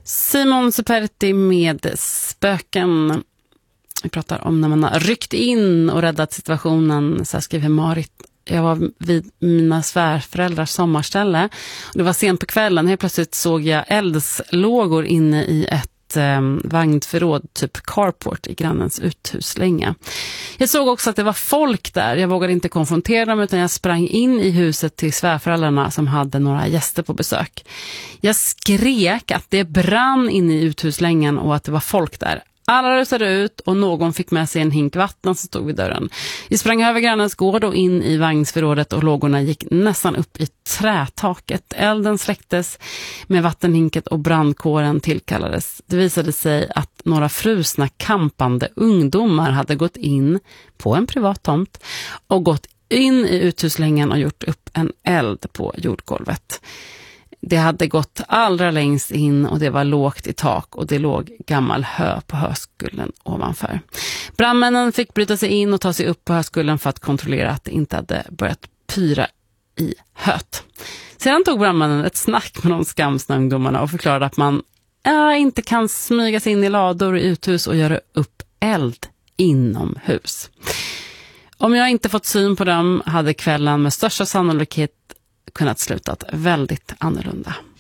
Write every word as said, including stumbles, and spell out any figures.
Simon Superti med spöken. Vi pratar om när man har ryckt in och räddat situationen, så här skriver Marit. Jag var vid mina svärföräldrars sommarställe. Det var sent på kvällen. Helt plötsligt såg jag eldslågor inne i ett eh, vagnförråd, typ carport, i grannens uthuslänga. Jag såg också att det var folk där. Jag vågade inte konfrontera dem, utan jag sprang in i huset till svärföräldrarna som hade några gäster på besök. Jag skrek att det brann inne i uthuslängan och att det var folk där. Alla rusade ut och någon fick med sig en hink vatten som stod vid dörren. Vi sprang över grannens gård och in i vagnsförrådet och lågorna gick nästan upp i trätaket. Elden släcktes med vattenhinket och brandkåren tillkallades. Det visade sig att några frusna kampande ungdomar hade gått in på en privat tomt och gått in i uthuslängan och gjort upp en eld på jordgolvet. Det hade gått allra längst in och det var lågt i tak och det låg gammal hö på höskullen ovanför. Brandmännen fick bryta sig in och ta sig upp på höskullen för att kontrollera att det inte hade börjat pyra i höet. Sedan tog brandmännen ett snack med de skamsna ungdomarna och förklarade att man äh, inte kan smyga sig in i lador i uthus och göra upp eld inomhus. Om jag inte fått syn på dem hade kvällen med största sannolikhet kunnat slutat väldigt annorlunda.